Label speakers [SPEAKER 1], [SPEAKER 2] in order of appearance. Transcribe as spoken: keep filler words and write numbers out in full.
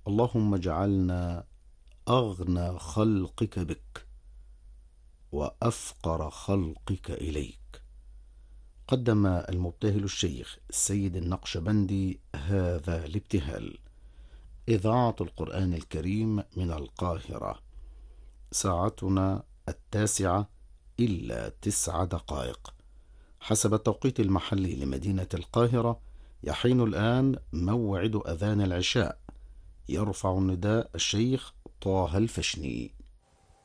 [SPEAKER 1] اللهم اجعلنا أغنى خلقك بك وأفقر خلقك إليك. قدم المبتهل الشيخ السيد النقشبندي هذا الابتهال. إذاعة القرآن الكريم من القاهرة. ساعتنا التاسعة إلا تسع دقائق حسب التوقيت المحلي لمدينة القاهرة. يحين الآن موعد أذان العشاء. يرفع النداء الشيخ طه الفشني.